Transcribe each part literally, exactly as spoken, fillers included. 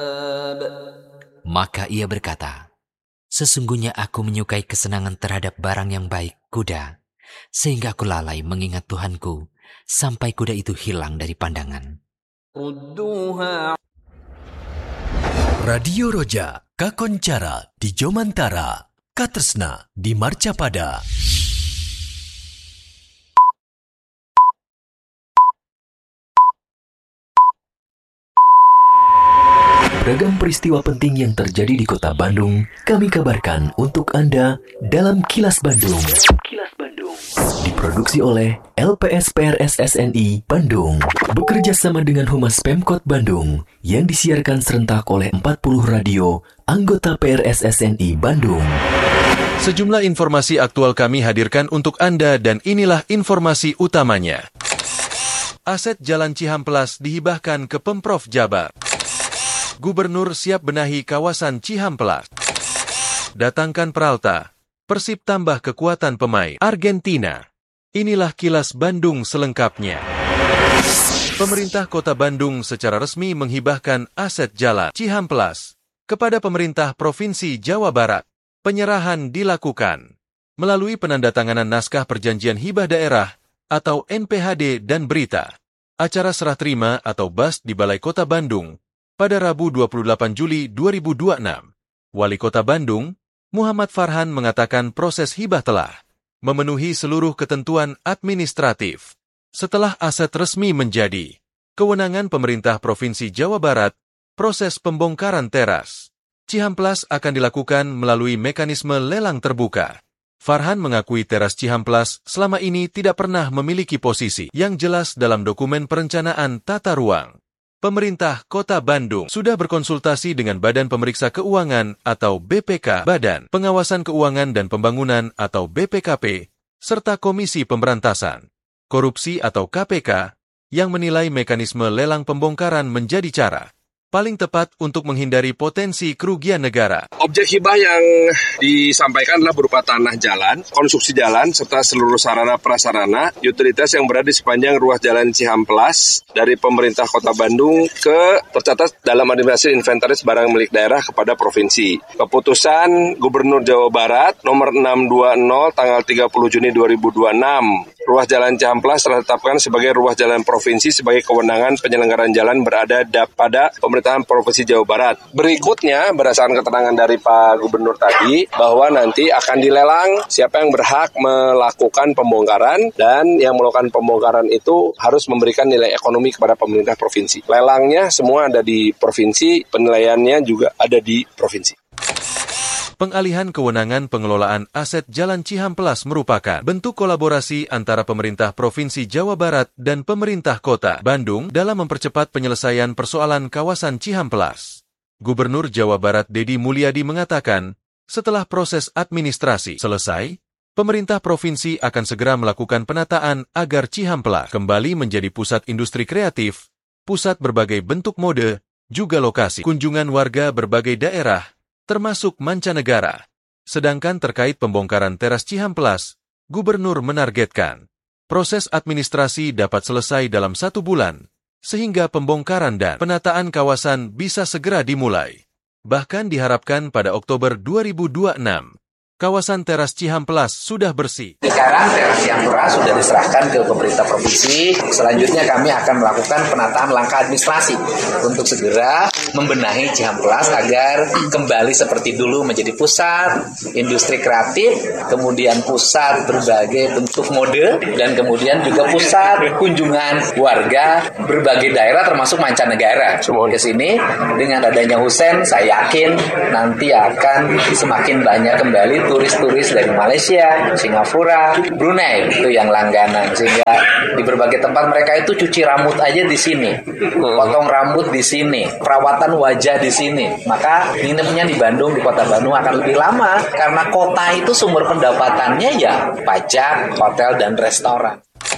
Maka ia berkata, sesungguhnya aku menyukai kesenangan terhadap barang yang baik, kuda, sehingga aku lalai mengingat Tuhanku, sampai kuda itu hilang dari pandangan. Radio Roja, Kakoncara di Jomantara, Katresna di Marcapada. Beragam peristiwa penting yang terjadi di Kota Bandung, kami kabarkan untuk Anda dalam Kilas Bandung. Kilas Bandung. Diproduksi oleh L P S P R S S N I Bandung, bekerja sama dengan Humas Pemkot Bandung, yang disiarkan serentak oleh empat puluh radio anggota P R S S N I Bandung. Sejumlah informasi aktual kami hadirkan untuk Anda dan inilah informasi utamanya. Aset Jalan Cihamplas dihibahkan ke Pemprov Jabar. Gubernur siap benahi kawasan Cihamplas. Datangkan Peralta. Persib tambah kekuatan pemain Argentina. Inilah Kilas Bandung selengkapnya. Pemerintah Kota Bandung secara resmi menghibahkan aset Jalan Cihamplas kepada pemerintah Provinsi Jawa Barat. Penyerahan dilakukan melalui penandatanganan naskah perjanjian hibah daerah atau N P H D dan berita acara serah terima atau B A S di Balai Kota Bandung pada Rabu dua puluh delapan Juli dua ribu dua puluh enam. Wali Kota Bandung, Muhammad Farhan mengatakan proses hibah telah memenuhi seluruh ketentuan administratif. Setelah aset resmi menjadi kewenangan pemerintah Provinsi Jawa Barat, proses pembongkaran teras Cihamplas akan dilakukan melalui mekanisme lelang terbuka. Farhan mengakui teras Cihamplas selama ini tidak pernah memiliki posisi yang jelas dalam dokumen perencanaan tata ruang. Pemerintah Kota Bandung sudah berkonsultasi dengan Badan Pemeriksa Keuangan atau B P K, Badan Pengawasan Keuangan dan Pembangunan atau B P K P, serta Komisi Pemberantasan Korupsi atau K P K, yang menilai mekanisme lelang pembongkaran menjadi cara paling tepat untuk menghindari potensi kerugian negara. Objek hibah yang disampaikan adalah berupa tanah jalan, konstruksi jalan, serta seluruh sarana prasarana, utilitas yang berada di sepanjang ruas jalan Cihamplas dari pemerintah Kota Bandung ke tercatat dalam administrasi inventaris barang milik daerah kepada provinsi. Keputusan Gubernur Jawa Barat nomor enam ratus dua puluh tanggal tiga puluh Juni dua ribu dua puluh enam. Ruas Jalan Cihamplas telah ditetapkan sebagai ruas jalan provinsi sebagai kewenangan penyelenggaraan jalan berada pada pemerintahan Provinsi Jawa Barat. Berikutnya, berdasarkan keterangan dari Pak Gubernur tadi, bahwa nanti akan dilelang siapa yang berhak melakukan pembongkaran dan yang melakukan pembongkaran itu harus memberikan nilai ekonomi kepada pemerintah provinsi. Lelangnya semua ada di provinsi, penilaiannya juga ada di provinsi. Pengalihan kewenangan pengelolaan aset Jalan Cihamplas merupakan bentuk kolaborasi antara pemerintah Provinsi Jawa Barat dan pemerintah Kota Bandung dalam mempercepat penyelesaian persoalan kawasan Cihamplas. Gubernur Jawa Barat Deddy Mulyadi mengatakan, setelah proses administrasi selesai, pemerintah provinsi akan segera melakukan penataan agar Cihamplas kembali menjadi pusat industri kreatif, pusat berbagai bentuk mode, juga lokasi kunjungan warga berbagai daerah, termasuk mancanegara. Sedangkan terkait pembongkaran teras Cihamplas, Gubernur menargetkan proses administrasi dapat selesai dalam satu bulan, sehingga pembongkaran dan penataan kawasan bisa segera dimulai. Bahkan diharapkan pada Oktober dua ribu dua puluh enam, kawasan teras Cihamplas sudah bersih. Sekarang teras Cihamplas sudah diserahkan ke pemerintah provinsi. Selanjutnya kami akan melakukan penataan langkah administrasi untuk segera membenahi Cihamplas agar kembali seperti dulu menjadi pusat industri kreatif, kemudian pusat berbagai bentuk mode, dan kemudian juga pusat kunjungan warga berbagai daerah termasuk mancanegara. Ke sini dengan adanya Husen, saya yakin nanti akan semakin banyak kembali turis-turis dari Malaysia, Singapura, Brunei itu yang langganan, sehingga di berbagai tempat mereka itu cuci rambut aja di sini, potong rambut di sini, perawatan wajah di sini. Maka nginepnya di Bandung, di Kota Bandung akan lebih lama karena kota itu sumber pendapatannya ya pajak, hotel dan restoran.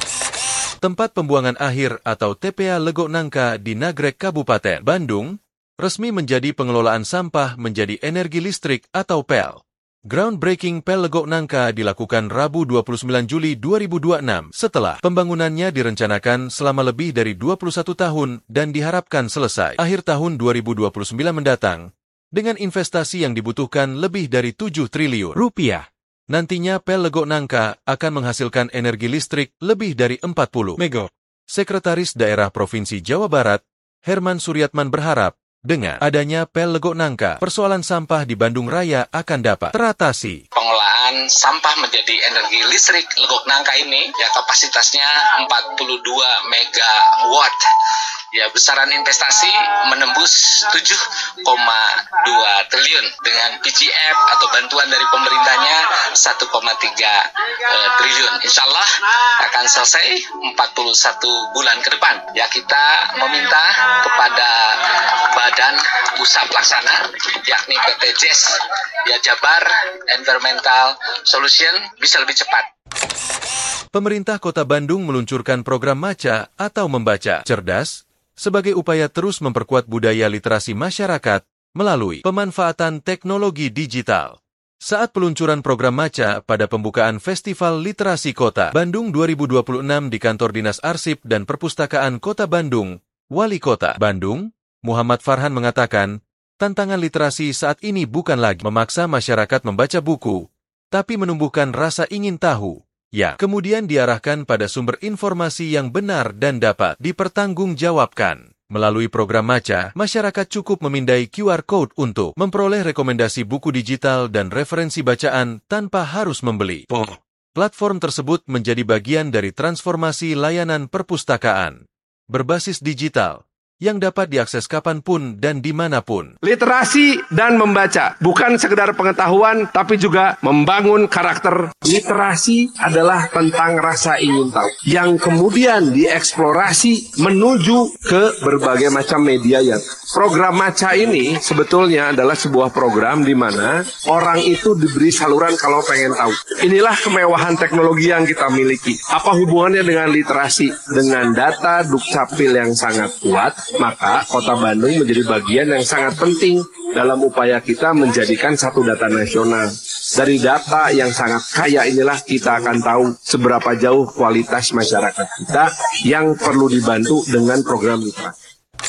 Tempat pembuangan akhir atau T P A Legok Nangka di Nagrek Kabupaten Bandung resmi menjadi pengelolaan sampah menjadi energi listrik atau P E L. Groundbreaking Pel Legok Nangka dilakukan Rabu dua puluh sembilan Juli dua ribu dua puluh enam setelah pembangunannya direncanakan selama lebih dari dua puluh satu tahun dan diharapkan selesai akhir tahun dua ribu dua puluh sembilan mendatang dengan investasi yang dibutuhkan lebih dari tujuh triliun rupiah. Nantinya Pel Legok Nangka akan menghasilkan energi listrik lebih dari empat puluh megawatt. Sekretaris Daerah Provinsi Jawa Barat, Herman Suryatman berharap dengan adanya Pel Legok Nangka, persoalan sampah di Bandung Raya akan dapat teratasi. Pengolahan sampah menjadi energi listrik Legok Nangka ini, ya kapasitasnya empat puluh dua megawatt. Ya, besaran investasi menembus tujuh koma dua triliun dengan P G F atau bantuan dari pemerintahnya satu koma tiga uh, triliun. Insya Allah akan selesai empat puluh satu bulan ke depan. Ya, kita meminta kepada Badan Usaha Pelaksana, yakni P T J E S, ya Jabar Environmental Solution bisa lebih cepat. Pemerintah Kota Bandung meluncurkan program Maca atau Membaca Cerdas sebagai upaya terus memperkuat budaya literasi masyarakat melalui pemanfaatan teknologi digital. Saat peluncuran program Maca pada pembukaan Festival Literasi Kota Bandung dua ribu dua puluh enam di Kantor Dinas Arsip dan Perpustakaan Kota Bandung, Wali Kota Bandung, Muhammad Farhan mengatakan, tantangan literasi saat ini bukan lagi memaksa masyarakat membaca buku, tapi menumbuhkan rasa ingin tahu, ya, kemudian diarahkan pada sumber informasi yang benar dan dapat dipertanggungjawabkan. Melalui program Maca, masyarakat cukup memindai Q R Code untuk memperoleh rekomendasi buku digital dan referensi bacaan tanpa harus membeli. Platform tersebut menjadi bagian dari transformasi layanan perpustakaan berbasis digital yang dapat diakses kapanpun dan dimanapun. Literasi dan membaca bukan sekedar pengetahuan, tapi juga membangun karakter. Literasi adalah tentang rasa ingin tahu, yang kemudian dieksplorasi menuju ke berbagai macam media. Yang program Maca ini sebetulnya adalah sebuah program di mana orang itu diberi saluran kalau pengen tahu. Inilah kemewahan teknologi yang kita miliki. Apa hubungannya dengan literasi? Dengan data Dukcapil yang sangat kuat, maka Kota Bandung menjadi bagian yang sangat penting dalam upaya kita menjadikan satu data nasional. Dari data yang sangat kaya inilah kita akan tahu seberapa jauh kualitas masyarakat kita yang perlu dibantu dengan program literasi.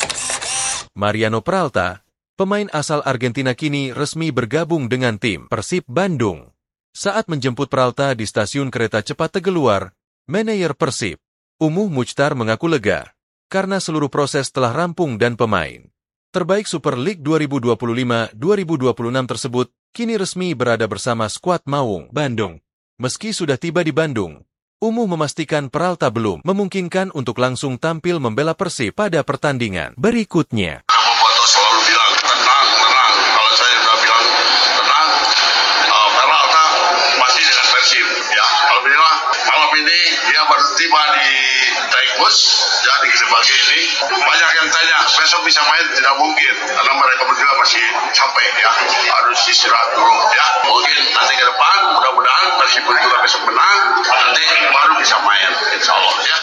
Mariano Peralta, pemain asal Argentina kini resmi bergabung dengan tim Persib Bandung. Saat menjemput Peralta di stasiun kereta cepat Tegaluar, manajer Persib, Umuh Muchtar mengaku lega karena seluruh proses telah rampung dan pemain terbaik Super League dua ribu dua puluh lima dua ribu dua puluh enam tersebut kini resmi berada bersama skuad Maung Bandung. Meski sudah tiba di Bandung, Umuh memastikan Peralta belum memungkinkan untuk langsung tampil membela Persib pada pertandingan berikutnya. Bobotoh selalu bilang tenang, tenang. Kalau saya sudah bilang tenang, uh, Peralta masih dengan Persib. Ya, kalau bilang malam ini dia baru tiba di Taikus, jadi sebagai ini banyak yang tanya besok bisa main, tidak mungkin karena mereka berdua masih capek ya, harus istirahat dulu ya. Mungkin nanti ke depan mudah-mudahan Persib juga besok menang, nanti baru bisa main, insya Allah ya.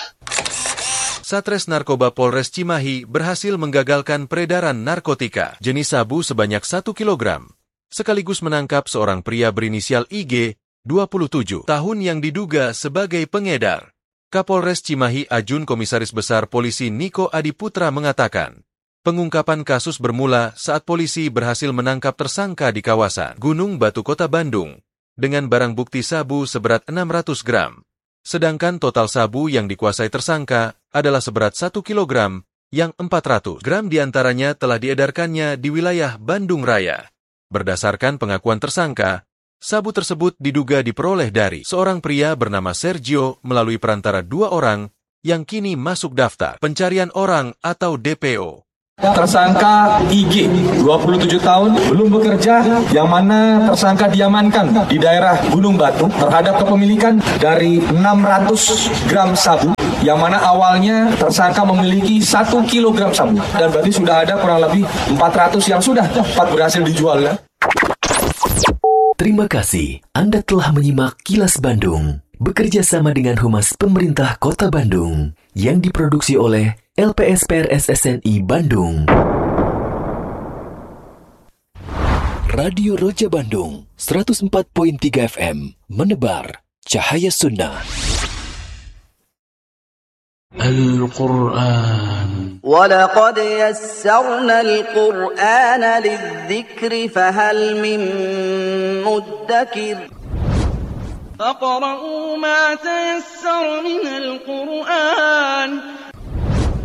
Satres Narkoba Polres Cimahi berhasil menggagalkan peredaran narkotika jenis sabu sebanyak satu kilogram, sekaligus menangkap seorang pria berinisial I G, dua puluh tujuh tahun yang diduga sebagai pengedar. Kapolres Cimahi Ajun Komisaris Besar Polisi Niko Adiputra mengatakan, pengungkapan kasus bermula saat polisi berhasil menangkap tersangka di kawasan Gunung Batu Kota Bandung dengan barang bukti sabu seberat enam ratus gram. Sedangkan total sabu yang dikuasai tersangka adalah seberat satu kilogram, yang empat ratus gram diantaranya telah diedarkannya di wilayah Bandung Raya. Berdasarkan pengakuan tersangka, sabu tersebut diduga diperoleh dari seorang pria bernama Sergio melalui perantara dua orang yang kini masuk daftar pencarian orang atau D P O. Tersangka I G, dua puluh tujuh tahun, belum bekerja, yang mana tersangka diamankan di daerah Gunung Batu terhadap kepemilikan dari enam ratus gram sabu, yang mana awalnya tersangka memiliki satu kilogram sabu, dan berarti sudah ada kurang lebih empat ratus yang sudah dapat berhasil dijual. Ya? Terima kasih Anda telah menyimak Kilas Bandung, bekerja sama dengan Humas Pemerintah Kota Bandung, yang diproduksi oleh L P S P R S S N I Bandung. Radio Roja Bandung seratus empat koma tiga F M menebar cahaya sunnah. Al-Quran. وَلَقَدْ يَسَّرْنَا الْقُرْآنَ لِلذِّكْرِ فَهَلْ مِن مُّدَّكِرٍ فَاقْرَؤُوا مَا تَيَسَّرَ مِنَ